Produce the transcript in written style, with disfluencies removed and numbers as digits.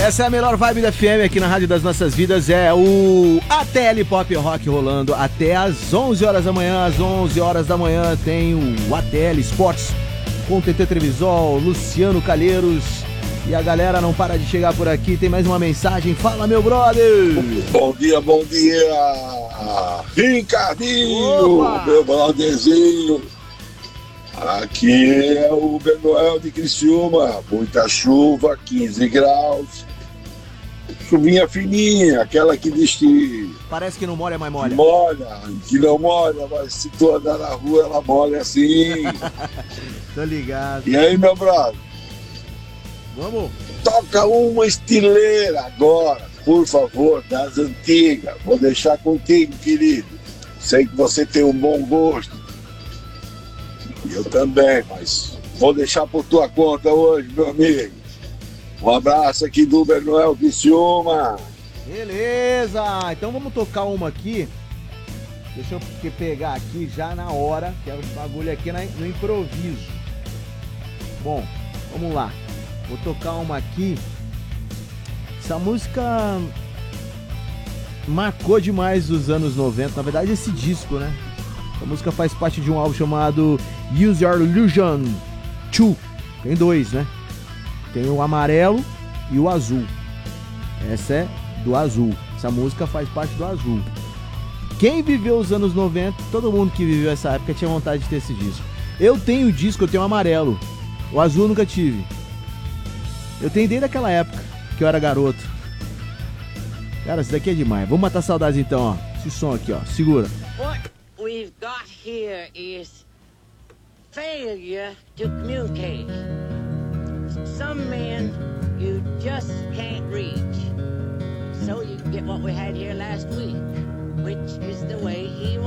Essa é a melhor vibe da FM aqui na Rádio das Nossas Vidas, é o ATL Pop Rock rolando até às 11 horas da manhã. Às 11 horas da manhã tem o ATL Esportes com TT Trevisol, Luciano Calheiros e a galera não para de chegar por aqui. Tem mais uma mensagem, fala meu brother! Bom dia, Ricardinho, Opa! meu brotherzinho. Aqui é o Benoel de Criciúma, muita chuva, 15 graus, chuvinha fininha, aquela que diz que Parece que não molha, mas molha. que não molha, mas se tu andar na rua ela molha assim. Tô ligado. E aí, meu brother, Vamos? toca uma estileira agora, por favor, das antigas, vou deixar contigo, querido, sei que você tem um bom gosto. Eu também, mas vou deixar por tua conta hoje, meu amigo. Um abraço aqui do Benoel Criciúma. Beleza, então vamos tocar uma aqui. Deixa eu pegar aqui já na hora, que é o bagulho aqui no improviso. Bom, vamos lá. Vou tocar uma aqui. Essa música marcou demais os anos 90. Na verdade, esse disco, né? A música faz parte de um álbum chamado Use Your Illusion 2. Tem dois, né? Tem o amarelo e o azul. Essa é do azul. Essa música faz parte do azul. Quem viveu os anos 90, todo mundo que viveu essa época tinha vontade de ter esse disco. Eu tenho o disco, eu tenho o amarelo. O azul eu nunca tive. Eu tenho desde aquela época, que eu era garoto. Cara, isso daqui é demais. Vamos matar saudades então, ó. Esse som aqui, ó. Segura. What we've got here is failure to communicate. Some men you just can't reach. So you get what we had here last week, which is the way he